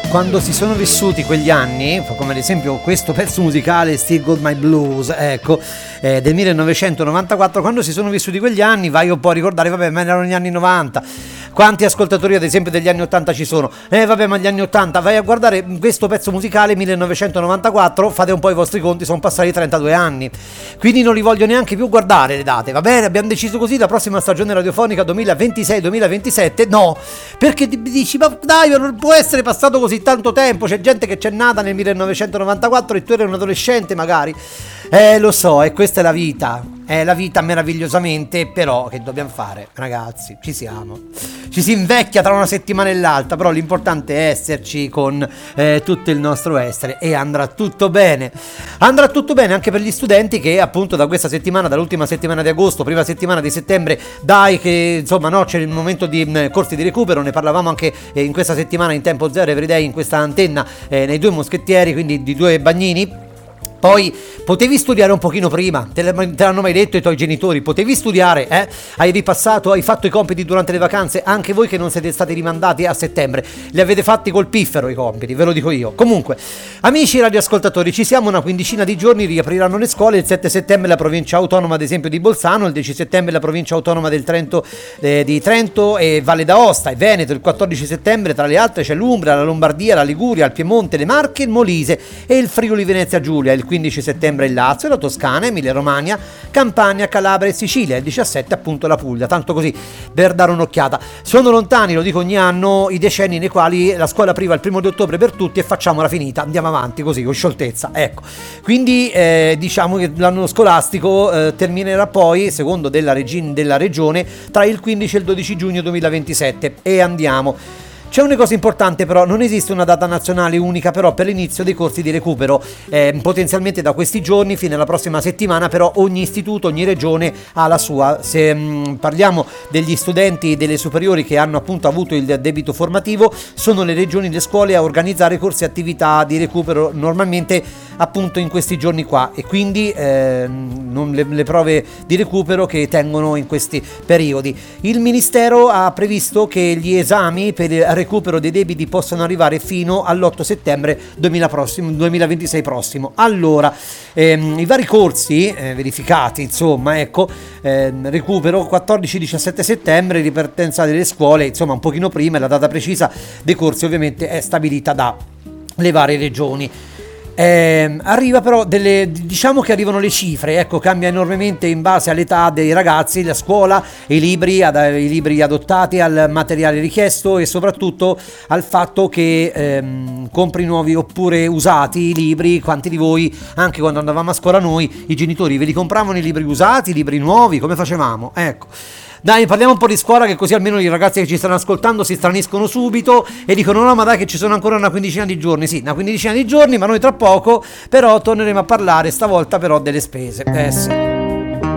quando si sono vissuti quegli anni, come ad esempio questo pezzo musicale Still Got My Blues, ecco, del 1994, quando si sono vissuti quegli anni vai un po' a ricordare, vabbè, ma erano gli anni 90. Quanti ascoltatori ad esempio degli anni 80 ci sono? Vabbè, ma gli anni 80, vai a guardare questo pezzo musicale 1994, fate un po' i vostri conti, sono passati 32 anni, quindi non li voglio neanche più guardare le date, va bene? Abbiamo deciso così, la prossima stagione radiofonica 2026-2027 no, perché dici, ma dai, non può essere passato così tanto tempo, c'è gente che c'è nata nel 1994 e tu eri un adolescente magari, lo so, e questa è la vita meravigliosamente, però che dobbiamo fare, ragazzi? Ci siamo, ci si invecchia tra una settimana e l'altra, però l'importante è esserci con tutto il nostro essere, e andrà tutto bene anche per gli studenti che appunto da questa settimana, dall'ultima settimana di agosto, prima settimana di settembre, dai che insomma no, c'è il momento di corsi di recupero, ne parlavamo anche in questa settimana in Tempo Zero Everyday in questa antenna, nei Due Moschettieri, quindi di Due Bagnini. Poi potevi studiare un pochino prima, te l'hanno mai detto i tuoi genitori, potevi studiare, hai ripassato, hai fatto i compiti durante le vacanze, anche voi che non siete stati rimandati a settembre, li avete fatti col piffero i compiti, ve lo dico io. Comunque, amici radioascoltatori, ci siamo una quindicina di giorni, riapriranno le scuole, il 7 settembre la provincia autonoma ad esempio di Bolzano, il 10 settembre la provincia autonoma del Trento, di Trento e Valle d'Aosta e Veneto, il 14 settembre tra le altre c'è l'Umbria, la Lombardia, la Liguria, il Piemonte, le Marche, il Molise e il Friuli Venezia Giulia, il 15 settembre il Lazio, la Toscana, Emilia Romagna, Campania, Calabria e Sicilia, il 17 appunto la Puglia, tanto così per dare un'occhiata. Sono lontani, lo dico ogni anno, i decenni nei quali la scuola apriva il 1 di ottobre per tutti e facciamola finita, andiamo avanti così con scioltezza, ecco. Quindi diciamo che l'anno scolastico terminerà poi, secondo della regione, tra il 15 e il 12 giugno 2027 e andiamo. C'è una cosa importante però, non esiste una data nazionale unica però per l'inizio dei corsi di recupero, potenzialmente da questi giorni fino alla prossima settimana, però ogni istituto, ogni regione ha la sua. Se parliamo degli studenti delle superiori che hanno appunto avuto il debito formativo, sono le regioni, le scuole a organizzare corsi e attività di recupero normalmente appunto in questi giorni qua, e quindi le prove di recupero che tengono in questi periodi. Il Ministero ha previsto che gli esami per il recupero dei debiti possano arrivare fino all'8 settembre 2026 prossimo. Allora, i vari corsi verificati, insomma, ecco, recupero 14-17 settembre, ripartenza delle scuole, insomma un pochino prima, e la data precisa dei corsi ovviamente è stabilita dalle varie regioni. Arriva però diciamo che arrivano le cifre, ecco, cambia enormemente in base all'età dei ragazzi, la scuola, i libri adottati, al materiale richiesto e soprattutto al fatto che compri nuovi oppure usati i libri. Quanti di voi, anche quando andavamo a scuola noi, i genitori ve li compravano i libri usati, i libri nuovi, come facevamo? Ecco. Dai, parliamo un po' di scuola, che così almeno i ragazzi che ci stanno ascoltando si straniscono subito e dicono no, ma dai che ci sono ancora una quindicina di giorni. Sì, una quindicina di giorni, ma noi tra poco però torneremo a parlare stavolta però delle spese. Sì.